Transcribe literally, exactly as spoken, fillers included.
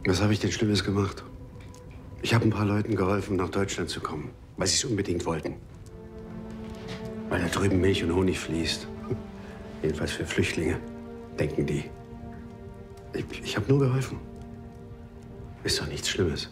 Was habe ich denn Schlimmes gemacht? Ich habe ein paar Leuten geholfen, nach Deutschland zu kommen, weil sie es unbedingt wollten. Weil da drüben Milch und Honig fließt. Jedenfalls für Flüchtlinge, denken die. Ich, ich habe nur geholfen. Ist doch nichts Schlimmes.